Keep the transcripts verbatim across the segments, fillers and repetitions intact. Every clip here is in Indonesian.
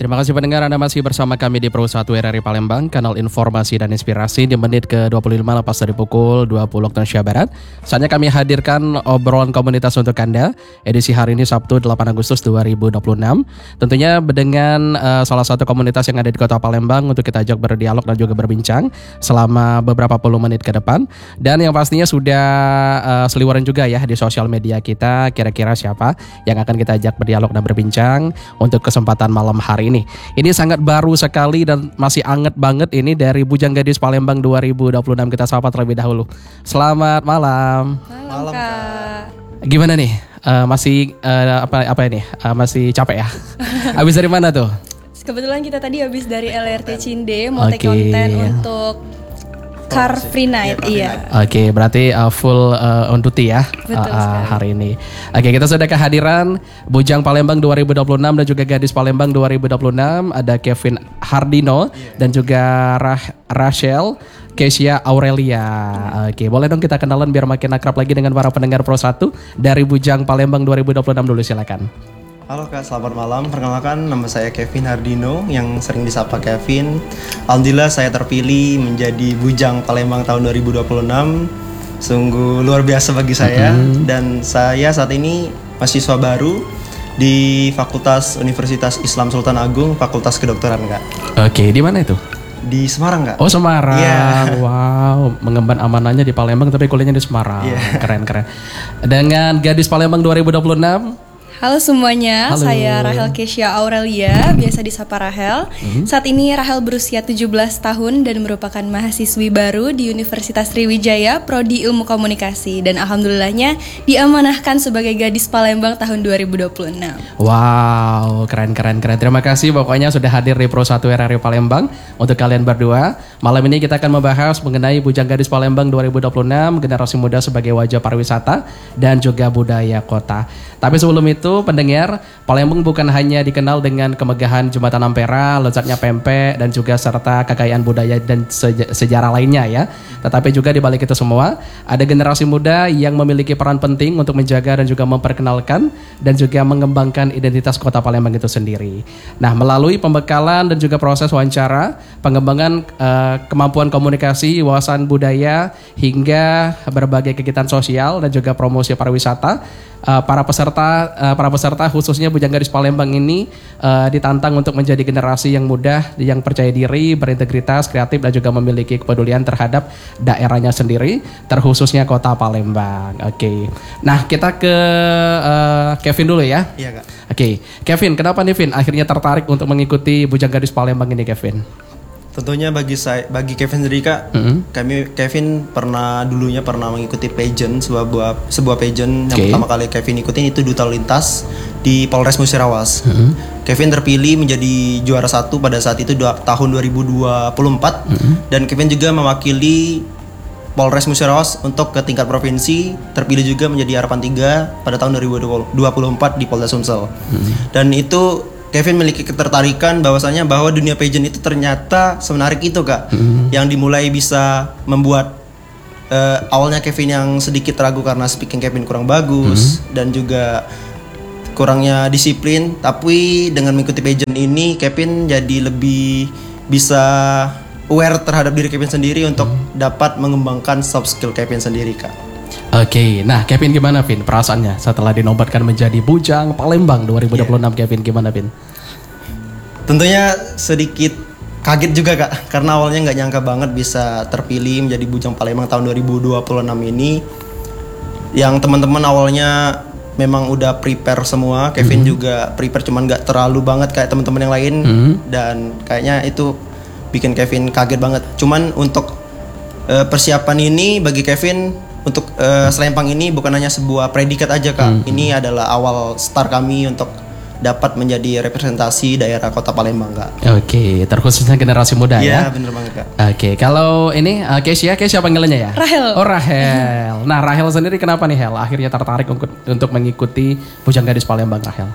Terima kasih pendengar, Anda masih bersama kami di Pro satu R R I Palembang, kanal informasi dan inspirasi di menit ke dua puluh lima lepas dari pukul dua puluh waktu Indonesia Barat. Saatnya kami hadirkan obrolan komunitas untuk Anda, edisi hari ini Sabtu delapan Agustus dua ribu dua puluh enam. Tentunya dengan uh, salah satu komunitas yang ada di Kota Palembang untuk kita ajak berdialog dan juga berbincang selama beberapa puluh menit ke depan. Dan yang pastinya sudah uh, seliweran juga ya di sosial media kita, kira-kira siapa yang akan kita ajak berdialog dan berbincang untuk kesempatan malam hari ini. Ini sangat baru sekali dan masih anget banget ini dari Bujang Gadis Palembang dua ribu dua puluh enam. Kita sapa terlebih dahulu. Selamat malam. Malam, Kak. Gimana nih? Uh, masih uh, apa apa ini? Uh, masih capek ya? Habis dari mana tuh? Kebetulan kita tadi habis dari L R T Cinde mau okay. take konten untuk Car Free Night, iya. Oke, okay, berarti uh, full uh, on duty ya uh, uh, hari ini. Oke, okay, kita sudah kehadiran Bujang Palembang dua ribu dua puluh enam dan juga Gadis Palembang dua ribu dua puluh enam. Ada Kevin Hardino yeah. dan juga Rah- Rachel Kesia Aurelia. Oke, okay, boleh dong kita kenalan biar makin akrab lagi dengan para pendengar Pro satu dari Bujang Palembang dua ribu dua puluh enam dulu, silakan. Halo Kak, selamat malam. Perkenalkan, nama saya Kevin Hardino yang sering disapa Kevin. Alhamdulillah saya terpilih menjadi Bujang Palembang tahun dua ribu dua puluh enam. Sungguh luar biasa bagi saya. Mm-hmm. Dan saya saat ini mahasiswa baru di Fakultas Universitas Islam Sultan Agung, Fakultas Kedokteran, Kak. Oke, di mana itu? Di Semarang, Kak. Oh, Semarang. Yeah. Wow, mengemban amanahnya di Palembang tapi kuliahnya di Semarang. Yeah. Keren-keren. Dengan Gadis Palembang dua ribu dua puluh enam. Halo semuanya, Halo. Saya Rachel Kesia Aurelia, biasa disapa Rahel. Mm-hmm. Saat ini Rahel berusia tujuh belas tahun dan merupakan mahasiswi baru di Universitas Sriwijaya, Prodi Ilmu Komunikasi. Dan alhamdulillahnya diamanahkan sebagai Gadis Palembang tahun dua ribu dua puluh enam. Wow, keren-keren keren. Terima kasih pokoknya sudah hadir di Pro satu R R I Palembang untuk kalian berdua. Malam ini kita akan membahas mengenai Bujang Gadis Palembang dua ribu dua puluh enam, generasi muda sebagai wajah pariwisata dan juga budaya kota. Tapi sebelum itu, pendengar, Palembang bukan hanya dikenal dengan kemegahan Jembatan Ampera, lezatnya pempek, dan juga serta kekayaan budaya dan seja- sejarah lainnya ya. Tetapi juga di balik itu semua, ada generasi muda yang memiliki peran penting untuk menjaga dan juga memperkenalkan dan juga mengembangkan identitas kota Palembang itu sendiri. Nah, melalui pembekalan dan juga proses wawancara, pengembangan uh, kemampuan komunikasi, wawasan budaya, hingga berbagai kegiatan sosial dan juga promosi pariwisata, Uh, para peserta uh, para peserta khususnya Bujang Gadis Palembang ini uh, ditantang untuk menjadi generasi yang muda, yang percaya diri, berintegritas, kreatif dan juga memiliki kepedulian terhadap daerahnya sendiri, terkhususnya kota Palembang. Oke. Okay. Nah, kita ke uh, Kevin dulu ya. Iya, Kak. Oke. Okay. Kevin, kenapa nih Vin akhirnya tertarik untuk mengikuti Bujang Gadis Palembang ini, Kevin? Tentunya bagi saya, bagi Kevin sendiri, Kak, mm-hmm. kami Kevin pernah dulunya pernah mengikuti pageant, sebuah sebuah pageant okay. yang pertama kali Kevin ikutin itu Duta Lintas di Polres Musirawas. Mm-hmm. Kevin terpilih menjadi juara satu pada saat itu dua, tahun dua ribu dua puluh empat mm-hmm. dan Kevin juga mewakili Polres Musirawas untuk ke tingkat provinsi, terpilih juga menjadi harapan tiga pada tahun dua ribu dua puluh empat di Polda Sumsel. Mm-hmm. Dan itu Kevin memiliki ketertarikan bahwasanya bahwa dunia pageant itu ternyata semenarik itu, Kak. Mm-hmm. Yang dimulai bisa membuat uh, awalnya Kevin yang sedikit ragu karena speaking Kevin kurang bagus mm-hmm. dan juga kurangnya disiplin, tapi dengan mengikuti pageant ini Kevin jadi lebih bisa aware terhadap diri Kevin sendiri untuk mm-hmm. dapat mengembangkan soft skill Kevin sendiri, Kak. Oke, okay. Nah Kevin gimana Vin perasaannya setelah dinobatkan menjadi Bujang Palembang dua ribu dua puluh enam yeah. Kevin gimana Vin? Tentunya sedikit kaget juga, Kak, karena awalnya nggak nyangka banget bisa terpilih menjadi Bujang Palembang tahun dua ribu dua puluh enam ini. Yang teman-teman awalnya memang udah prepare semua, Kevin mm-hmm. juga prepare cuman nggak terlalu banget kayak teman-teman yang lain mm-hmm. dan kayaknya itu bikin Kevin kaget banget. Cuman untuk uh, persiapan ini bagi Kevin untuk uh, Selempang ini bukan hanya sebuah predikat aja, Kak. Hmm. Ini adalah awal start kami untuk dapat menjadi representasi daerah kota Palembang, Kak. Oke, okay. Terkhususnya generasi muda ya. Iya, bener banget, Kak. Oke, okay. Kalau ini uh, Kesia, Kesia panggilannya ya? Rahel. Oh, Rahel. Nah, Rahel sendiri kenapa nih, Hel? Akhirnya tertarik untuk, untuk mengikuti Bujang Gadis Palembang, Rahel?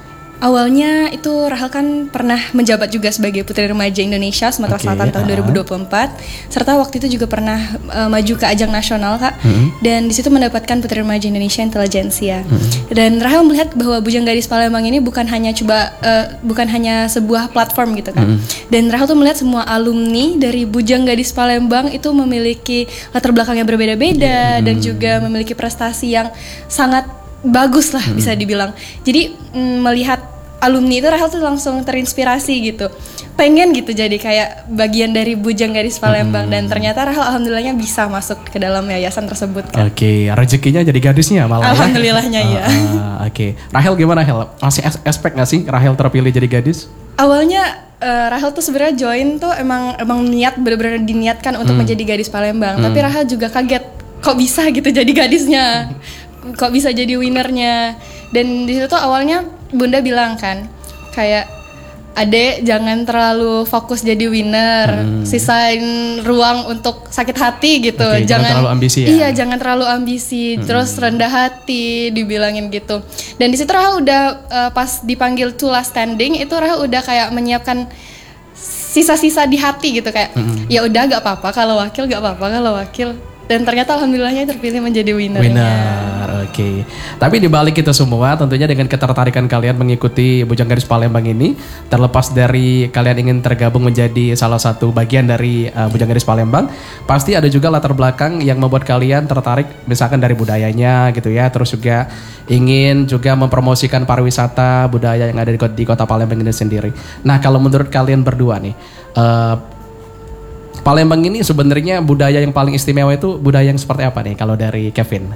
Awalnya itu Rahel kan pernah menjabat juga sebagai Putri Remaja Indonesia Sumatera okay, Selatan tahun uh. dua ribu dua puluh empat, serta waktu itu juga pernah uh, maju ke ajang nasional Kak, hmm. dan di situ mendapatkan Putri Remaja Indonesia Intelijensia. Hmm. Dan Rahel melihat bahwa Bujang Gadis Palembang ini bukan hanya coba uh, bukan hanya sebuah platform gitu kan. Hmm. Dan Rahel tuh melihat semua alumni dari Bujang Gadis Palembang itu memiliki latar belakang yang berbeda-beda, hmm. dan juga memiliki prestasi yang sangat bagus lah, hmm. bisa dibilang. Jadi mm, melihat alumni itu Rahel tuh langsung terinspirasi gitu, pengen gitu jadi kayak bagian dari Bujang Gadis Palembang. hmm. Dan ternyata Rahel alhamdulillahnya bisa masuk ke dalam yayasan tersebut kan. Oke, okay. rezekinya jadi gadisnya malah. Alhamdulillahnya ya. Uh, uh, Oke, okay. Rahel gimana Hel? Masih expect nggak sih Rahel terpilih jadi gadis? Awalnya uh, Rahel tuh sebenarnya join tuh emang emang niat benar-benar diniatkan untuk hmm. menjadi gadis Palembang. Hmm. Tapi Rahel juga kaget, kok bisa gitu jadi gadisnya, kok bisa jadi winernya. Dan di situ tuh awalnya Bunda bilang kan, kayak adek jangan terlalu fokus jadi winner, hmm. sisain ruang untuk sakit hati gitu. Okay, jangan, jangan terlalu ambisi ya. Iya, jangan terlalu ambisi, hmm. terus rendah hati dibilangin gitu. Dan di situ Rahel udah uh, pas dipanggil to last standing itu Rahel udah kayak menyiapkan sisa-sisa di hati gitu kayak hmm. ya udah gak apa-apa kalau wakil, gak apa-apa kalau wakil. Dan ternyata alhamdulillahnya terpilih menjadi winner. Winner, oke. Okay. Tapi dibalik itu semua, tentunya dengan ketertarikan kalian mengikuti Bujang Gadis Palembang ini, terlepas dari kalian ingin tergabung menjadi salah satu bagian dari uh, Bujang Gadis Palembang, pasti ada juga latar belakang yang membuat kalian tertarik, misalkan dari budayanya gitu ya, terus juga ingin juga mempromosikan pariwisata budaya yang ada di kota, di kota Palembang ini sendiri. Nah, kalau menurut kalian berdua nih, uh, Palembang ini sebenarnya budaya yang paling istimewa itu budaya yang seperti apa nih kalau dari Kevin?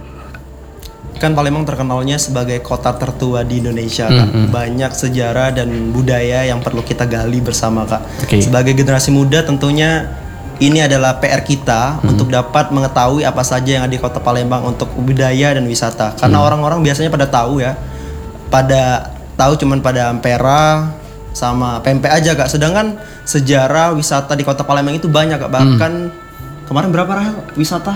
Kan Palembang terkenalnya sebagai kota tertua di Indonesia, Kak. Mm-hmm. Banyak sejarah dan budaya yang perlu kita gali bersama, Kak. Okay. Sebagai generasi muda tentunya ini adalah P R kita mm-hmm. untuk dapat mengetahui apa saja yang ada di kota Palembang untuk budaya dan wisata. Karena mm-hmm. orang-orang biasanya pada tahu ya, pada tahu cuman pada Ampera sama P M P aja Kak, sedangkan sejarah wisata di kota Palembang itu banyak Kak, bahkan hmm. kemarin berapa Rahel wisata?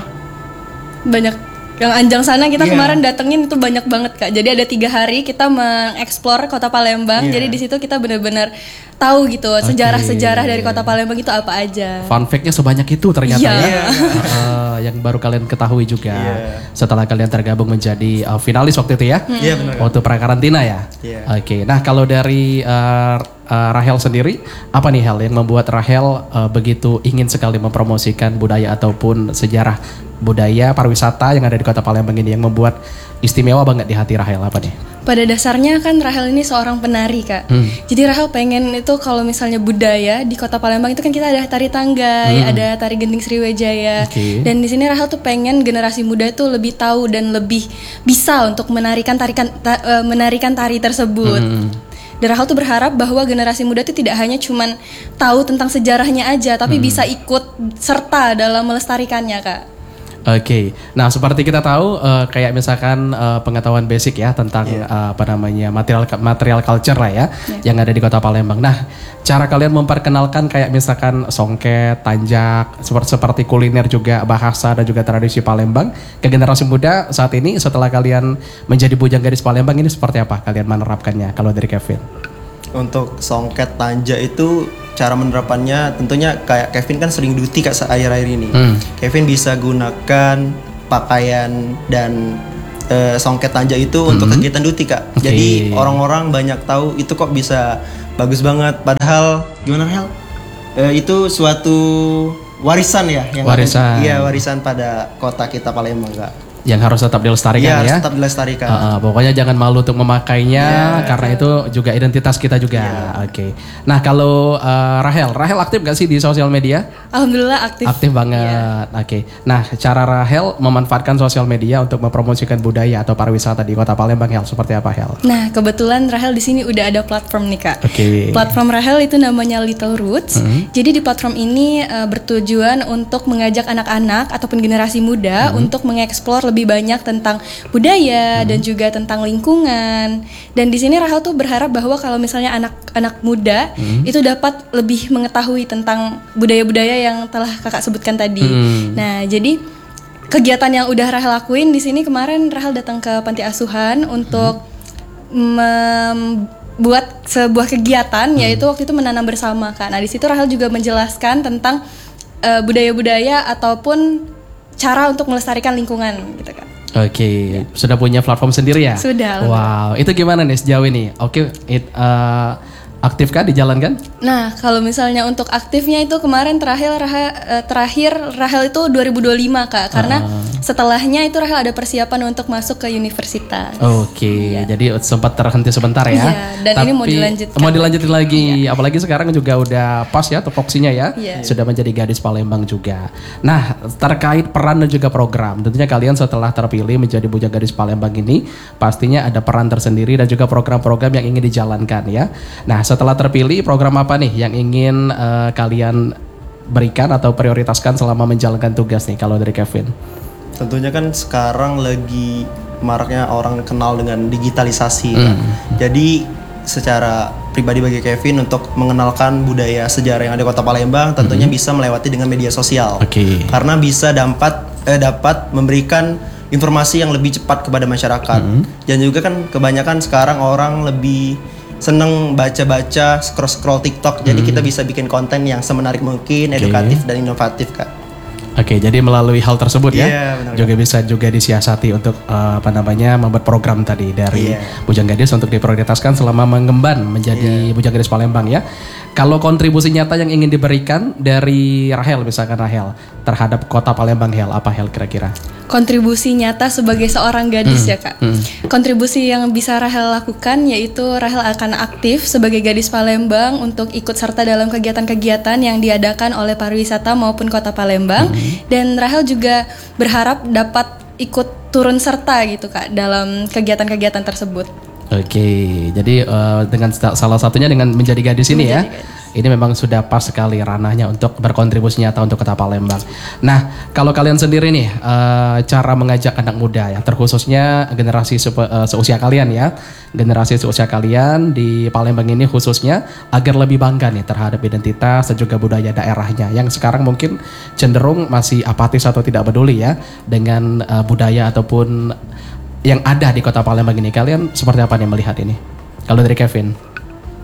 Banyak, yang Anjang sana kita yeah. kemarin datengin itu banyak banget Kak, jadi ada tiga hari kita mengeksplor kota Palembang, yeah. jadi di situ kita benar-benar tahu gitu okay. sejarah-sejarah dari kota Palembang itu apa aja. Fun fact-nya sebanyak itu ternyata yeah. ya, uh, yang baru kalian ketahui juga yeah. setelah kalian tergabung menjadi uh, finalis waktu itu ya, hmm. yeah, benar, waktu prakarantina ya. Yeah. Oke, okay. Nah kalau dari uh, uh, Rahel sendiri, apa nih Hel yang membuat Rahel uh, begitu ingin sekali mempromosikan budaya ataupun sejarah budaya pariwisata yang ada di kota Palembang ini yang membuat istimewa banget di hati Rahel, apa nih? Pada dasarnya kan Rahel ini seorang penari Kak. Hmm. Jadi Rahel pengen itu kalau misalnya budaya di kota Palembang itu kan kita ada tari tanggai, hmm. ada tari gending Sriwijaya. Okay. Dan di sini Rahel tuh pengen generasi muda itu lebih tahu dan lebih bisa untuk menarikan tarikan ta, uh, menarikan tari tersebut. Hmm. Dan Rahel tuh berharap bahwa generasi muda itu tidak hanya cuman tahu tentang sejarahnya aja, tapi hmm. bisa ikut serta dalam melestarikannya Kak. Oke, okay. Nah seperti kita tahu uh, kayak misalkan uh, pengetahuan basic ya tentang yeah. uh, apa namanya material material culture lah ya yeah. yang ada di kota Palembang. Nah cara kalian memperkenalkan kayak misalkan songket, tanjak, seperti seperti kuliner juga bahasa dan juga tradisi Palembang ke generasi muda saat ini setelah kalian menjadi Bujang Gadis Palembang ini seperti apa kalian menerapkannya kalau dari Kevin? Untuk songket tanjak itu cara penerapannya tentunya kayak Kevin kan sering duty Kak akhir-akhir ini. Hmm. Kevin bisa gunakan pakaian dan uh, songket tanjak itu hmm. untuk kegiatan duty Kak. Okay. Jadi orang-orang banyak tahu itu kok bisa bagus banget. Padahal gimana Hel? Uh, itu suatu warisan ya yang warisan. Iya warisan pada kota kita Palembang Kak. Yang harus tetap dilestarikan ya. Iya, tetap dilestarikan. Uh, uh, pokoknya jangan malu untuk memakainya yeah. karena itu juga identitas kita juga. Yeah. Oke. Okay. Nah kalau uh, Rahel, Rahel aktif gak sih di sosial media? Alhamdulillah aktif. Aktif banget. Yeah. Oke. Okay. Nah cara Rahel memanfaatkan sosial media untuk mempromosikan budaya atau pariwisata di kota Palembang, Hel, seperti apa Hel? Nah kebetulan Rahel di sini udah ada platform nih Kak. Oke. Okay. Platform Rahel itu namanya Little Roots. Mm-hmm. Jadi di platform ini uh, bertujuan untuk mengajak anak-anak ataupun generasi muda mm-hmm. untuk mengeksplor lebih banyak tentang budaya hmm. dan juga tentang lingkungan. Dan di sini Rahel tuh berharap bahwa kalau misalnya anak-anak muda hmm. itu dapat lebih mengetahui tentang budaya-budaya yang telah Kakak sebutkan tadi. Hmm. Nah, jadi kegiatan yang udah Rahel lakuin di sini kemarin Rahel datang ke panti asuhan untuk hmm. mem- buat sebuah kegiatan, hmm. yaitu waktu itu menanam bersama Kak. Nah di situ Rahel juga menjelaskan tentang uh, budaya-budaya ataupun cara untuk melestarikan lingkungan gitu Kak. Oke, okay. ya. Sudah punya platform sendiri ya? Sudah. Wow, itu gimana nih sejauh ini? Oke, okay, uh, aktif kah dijalankan? Nah, kalau misalnya untuk aktifnya itu kemarin terakhir Rahel, terakhir Rahel itu dua ribu dua puluh lima Kak, karena uh. setelahnya itu Rahel ada persiapan untuk masuk ke universitas. Oke, okay. ya. Jadi sempat terhenti sebentar ya. Iya, dan tapi ini mau dilanjutkan. Mau dilanjutin lagi, ya. Apalagi sekarang juga udah pas ya tupoksinya ya, ya. Sudah menjadi gadis Palembang juga. Nah, terkait peran dan juga program, tentunya kalian setelah terpilih menjadi bujang gadis Palembang ini, pastinya ada peran tersendiri dan juga program-program yang ingin dijalankan ya. Nah, setelah terpilih, program apa nih yang ingin uh, kalian berikan atau prioritaskan selama menjalankan tugas nih kalau dari Kevin? Tentunya kan sekarang lagi maraknya orang kenal dengan digitalisasi mm. kan. Jadi secara pribadi bagi Kevin untuk mengenalkan budaya sejarah yang ada di Kota Palembang tentunya mm. bisa melewati dengan media sosial. Okay. Karena bisa dapat eh, dapat memberikan informasi yang lebih cepat kepada masyarakat. Mm. Dan juga kan kebanyakan sekarang orang lebih seneng baca-baca, scroll-scroll TikTok. Jadi hmm. kita bisa bikin konten yang semenarik mungkin, okay. edukatif dan inovatif Kak. Oke, okay, jadi melalui hal tersebut ya, yeah, benar, juga benar. Bisa juga disiasati untuk uh, apa namanya membuat program tadi dari yeah. Bujang Gadis untuk diprioritaskan selama mengemban menjadi yeah. Bujang Gadis Palembang ya. Kalau kontribusi nyata yang ingin diberikan dari Rahel, misalkan Rahel terhadap Kota Palembang, Hel, apa Hel kira-kira? Kontribusi nyata sebagai seorang gadis hmm. ya Kak. Hmm. Kontribusi yang bisa Rahel lakukan yaitu Rahel akan aktif sebagai gadis Palembang untuk ikut serta dalam kegiatan-kegiatan yang diadakan oleh pariwisata maupun Kota Palembang. Hmm. Dan Rahel juga berharap dapat ikut turun serta gitu Kak dalam kegiatan-kegiatan tersebut. Oke, jadi uh, dengan salah satunya dengan menjadi gadis ini menjadi ya. Gadis. Ini memang sudah pas sekali ranahnya untuk berkontribusi nyata untuk Kota Palembang. Nah, kalau kalian sendiri nih, uh, cara mengajak anak muda ya, terkhususnya generasi se uh, seusia kalian ya, generasi seusia kalian di Palembang ini khususnya agar lebih bangga nih terhadap identitas dan juga budaya daerahnya yang sekarang mungkin cenderung masih apatis atau tidak peduli ya dengan uh, budaya ataupun yang ada di Kota Palembang ini. Kalian seperti apa nih melihat ini? Kalau dari Kevin?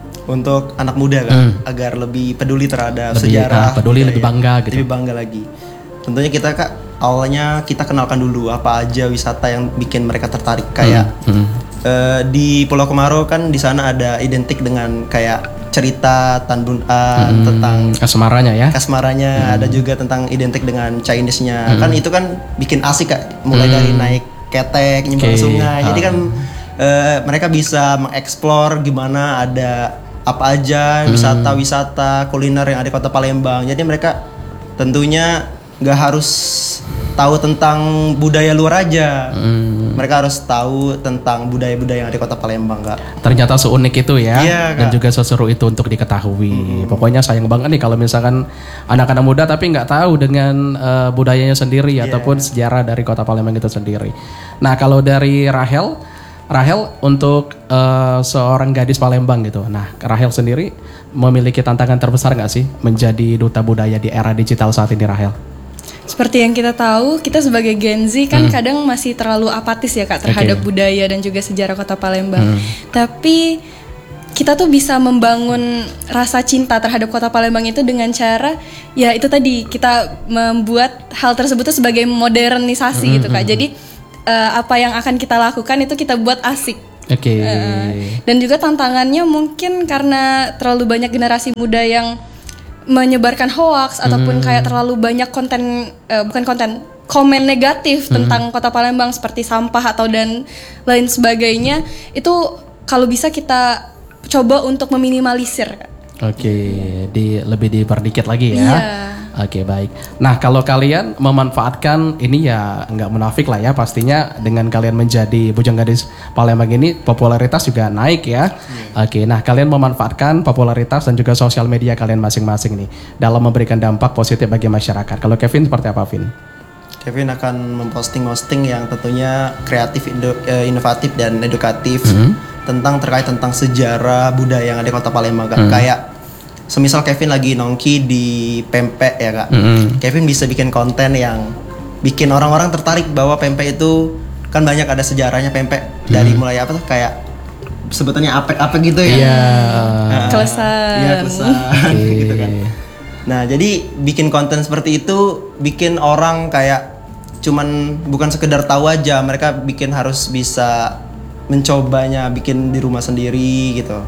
Untuk anak muda kan, hmm. agar lebih peduli terhadap lebih, sejarah, uh, peduli budaya, lebih bangga gitu. Lebih bangga lagi. Tentunya kita Kak, awalnya kita kenalkan dulu apa aja wisata yang bikin mereka tertarik kayak hmm. Hmm. Uh, di Pulau Kemarau kan di sana ada identik dengan kayak cerita Tanbun A hmm. tentang kasmaranya ya. Kasmaranya hmm. ada juga tentang identik dengan Chinese-nya. Hmm. Kan itu kan bikin asik Kak, mulai hmm. dari naik ketek, nyebrang okay. sungai. Jadi kan uh, mereka bisa mengeksplor gimana ada apa aja wisata-wisata kuliner yang ada di Kota Palembang. Jadi mereka tentunya nggak harus tahu tentang budaya luar aja. Hmm. Mereka harus tahu tentang budaya-budaya yang ada di Kota Palembang, Kak. Ternyata seunik itu ya, iya, dan juga seseru itu untuk diketahui. Hmm. Pokoknya sayang banget nih kalau misalkan anak-anak muda tapi nggak tahu dengan uh, budayanya sendiri yeah. ataupun sejarah dari Kota Palembang itu sendiri. Nah, kalau dari Rahel, Rahel untuk uh, seorang gadis Palembang gitu. Nah, Rahel sendiri memiliki tantangan terbesar nggak sih menjadi duta budaya di era digital saat ini, Rahel? Seperti yang kita tahu, kita sebagai Gen Z kan hmm. kadang masih terlalu apatis ya Kak terhadap okay. budaya dan juga sejarah Kota Palembang. Hmm. Tapi kita tuh bisa membangun rasa cinta terhadap Kota Palembang itu dengan cara ya itu tadi kita membuat hal tersebut tuh sebagai modernisasi hmm. gitu Kak. Jadi uh, apa yang akan kita lakukan itu kita buat asik. Oke. Okay. Uh, dan juga tantangannya mungkin karena terlalu banyak generasi muda yang menyebarkan hoax ataupun hmm. kayak terlalu banyak konten uh, bukan konten komen negatif hmm. tentang Kota Palembang seperti sampah atau dan lain sebagainya, itu kalau bisa kita coba untuk meminimalisir. Oke, di lebih diperdikit lagi ya. Iya. Oke, baik. Nah, kalau kalian memanfaatkan ini ya nggak munafik lah ya, pastinya dengan kalian menjadi bujang gadis Palembang ini popularitas juga naik ya. Hmm. Oke, nah kalian memanfaatkan popularitas dan juga sosial media kalian masing-masing nih dalam memberikan dampak positif bagi masyarakat. Kalau Kevin seperti apa, Vin? Kevin akan memposting-posting yang tentunya kreatif, inovatif dan edukatif hmm. tentang terkait tentang sejarah budaya yang ada di Kota Palembang. Hmm. Kayak semisal Kevin lagi nongki di pempek ya Kak, mm-hmm. Kevin bisa bikin konten yang bikin orang-orang tertarik bahwa pempek itu kan banyak ada sejarahnya pempek mm-hmm. dari mulai apa tuh kayak sebutannya apek-apek gitu ya. Iya. Nah, Kelesan. Iya, kelesan. Oke. Gitu kan. Nah, jadi bikin konten seperti itu bikin orang kayak cuman bukan sekedar tahu aja, mereka bikin harus bisa mencobanya, bikin di rumah sendiri gitu.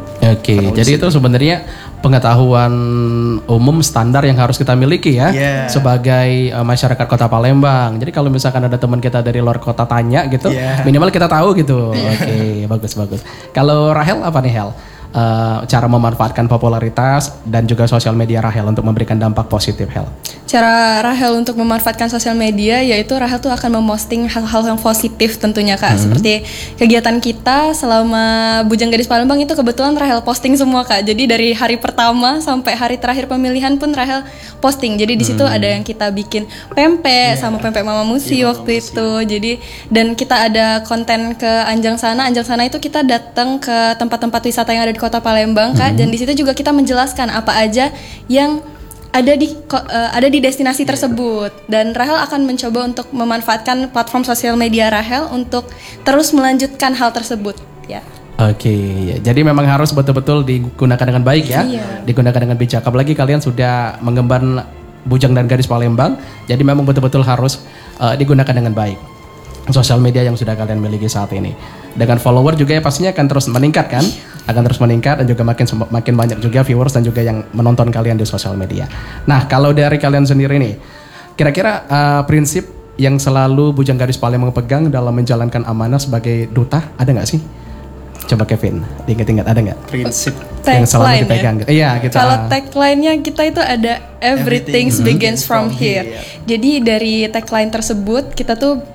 Oke, jadi itu sebenarnya pengetahuan umum standar yang harus kita miliki ya Yeah. sebagai uh, masyarakat Kota Palembang. Jadi kalau misalkan ada teman kita dari luar kota tanya gitu, Yeah. minimal kita tahu gitu. Oke, bagus bagus. Kalau Rahel apa nih Hel? Uh, cara memanfaatkan popularitas dan juga sosial media Rahel untuk memberikan dampak positif Hel. Cara Rahel untuk memanfaatkan sosial media yaitu Rahel tuh akan memposting hal-hal yang positif tentunya Kak. Hmm. Seperti kegiatan kita selama Bujang Gadis Palembang itu kebetulan Rahel posting semua Kak. Jadi dari hari pertama sampai hari terakhir pemilihan pun Rahel posting. Jadi di situ hmm. ada yang kita bikin pempek yeah. sama pempek Mama Musi yeah, waktu Mama Musi. Itu. Jadi dan kita ada konten ke Anjang Sana. Anjang Sana itu kita datang ke tempat-tempat wisata yang ada di Kota Palembang Kak. Hmm. Dan di situ juga kita menjelaskan apa aja yang ada di uh, ada di destinasi tersebut, dan Rahel akan mencoba untuk memanfaatkan platform sosial media Rahel untuk terus melanjutkan hal tersebut ya. Oke, ya. Jadi memang harus betul-betul digunakan dengan baik ya, iya. digunakan dengan bijak. Apalagi kalian sudah mengemban Bujang dan Gadis Palembang, jadi memang betul-betul harus uh, digunakan dengan baik sosial media yang sudah kalian miliki saat ini. Dengan follower juga ya pastinya akan terus meningkat kan, akan terus meningkat dan juga makin makin banyak juga viewers dan juga yang menonton kalian di sosial media. Nah kalau dari kalian sendiri nih, kira-kira uh, prinsip yang selalu Bujang Gadis Palembang pegang dalam menjalankan amanah sebagai duta ada nggak sih? Coba Kevin, diingat-ingat ada nggak? Prinsip yang selalu dipegang. Iya, kita. Kalau tagline-nya kita itu ada everything begins from here. here. Jadi dari tagline tersebut kita tuh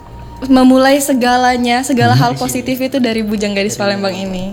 memulai segalanya, segala hal positif itu dari Bujang Gadis Palembang ini.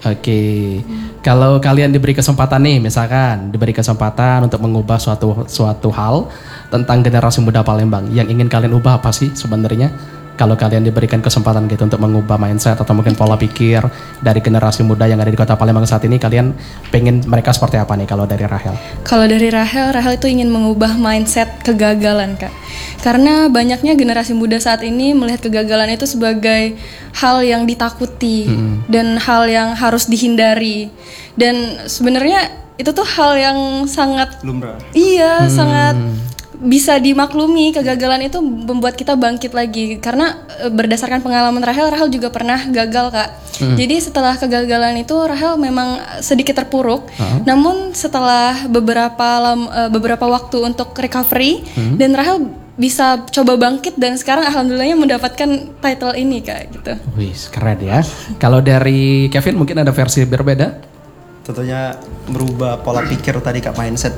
Oke, kalau kalian diberi kesempatan nih, misalkan diberi kesempatan untuk mengubah suatu suatu hal tentang generasi muda Palembang, yang ingin kalian ubah apa sih sebenarnya? Kalau kalian diberikan kesempatan gitu untuk mengubah mindset atau mungkin pola pikir dari generasi muda yang ada di Kota Palembang saat ini, kalian pengen mereka seperti apa nih kalau dari Rahel? Kalau dari Rahel, Rahel itu ingin mengubah mindset kegagalan Kak. Karena banyaknya generasi muda saat ini melihat kegagalan itu sebagai hal yang ditakuti hmm. dan hal yang harus dihindari. Dan sebenarnya itu tuh hal yang sangat lumrah. Iya, hmm. sangat bisa dimaklumi. Kegagalan itu membuat kita bangkit lagi. Karena e, berdasarkan pengalaman Rahel, Rahel juga pernah gagal Kak. Hmm. Jadi setelah kegagalan itu Rahel memang sedikit terpuruk. Uh-huh. Namun setelah beberapa lam, e, beberapa waktu untuk recovery hmm. dan Rahel bisa coba bangkit dan sekarang alhamdulillahnya mendapatkan title ini Kak gitu. Wih, keren ya. Kalau dari Kevin mungkin ada versi berbeda? Tentunya merubah pola pikir tadi Kak, mindset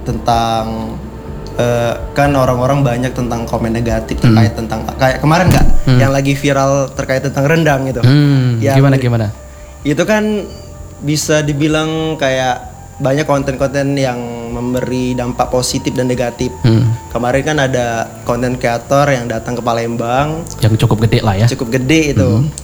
tentang Uh, kan orang-orang banyak tentang komen negatif terkait hmm. tentang kayak kemarin nggak hmm. yang lagi viral terkait tentang rendang gitu. Hmm. Yang, gimana gimana? Itu kan bisa dibilang kayak banyak konten-konten yang memberi dampak positif dan negatif. Hmm. Kemarin kan ada konten kreator yang datang ke Palembang yang cukup gede lah ya. Cukup gede itu. Hmm.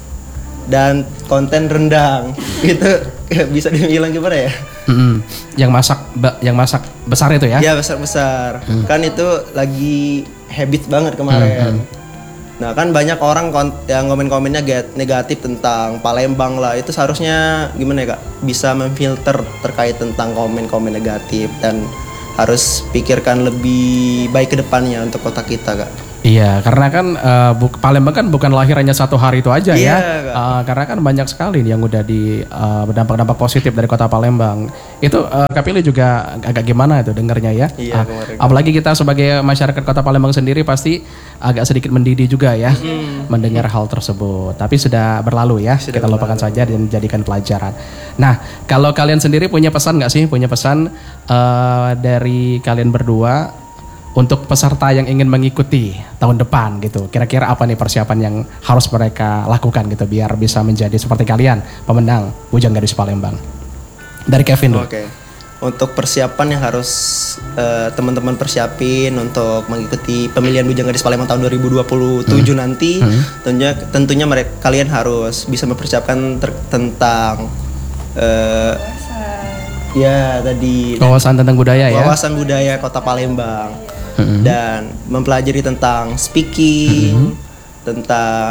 Dan konten rendang itu bisa dibilang gimana ya? Mm-hmm. Yang masak, yang masak besar itu ya? Iya besar besar. Mm. Kan itu lagi habit banget kemarin. Mm-hmm. Nah kan banyak orang kon- yang komen-komennya negatif tentang Palembang lah. Itu seharusnya gimana ya Kak? Bisa memfilter terkait tentang komen-komen negatif dan harus pikirkan lebih baik ke depannya untuk kota kita Kak. Iya, karena kan uh, bu- Palembang kan bukan lahir hanya satu hari itu aja iya, ya. Uh, karena kan banyak sekali yang udah di uh, berdampak-dampak positif dari Kota Palembang. Itu uh, Kak Pili juga agak gimana itu dengarnya ya. Iya, uh, apalagi kita sebagai masyarakat Kota Palembang sendiri pasti agak sedikit mendidih juga ya hmm. mendengar hal tersebut. Tapi sudah berlalu ya. Sudah kita berlalu. Lupakan saja dan jadikan pelajaran. Nah, kalau kalian sendiri punya pesan nggak sih? Punya pesan uh, dari kalian berdua untuk peserta yang ingin mengikuti tahun depan gitu, kira-kira apa nih persiapan yang harus mereka lakukan gitu biar bisa menjadi seperti kalian pemenang Bujang Gadis Palembang? Dari Kevin dulu. Oke, untuk persiapan yang harus uh, teman-teman persiapin untuk mengikuti pemilihan Bujang Gadis Palembang tahun dua ribu dua puluh tujuh hmm. nanti, hmm. tentunya tentunya mereka kalian harus bisa mempersiapkan ter- tentang uh, ya tadi wawasan tentang budaya ya. Wawasan budaya Kota Palembang. Mm-hmm. Dan mempelajari tentang speaking, mm-hmm. tentang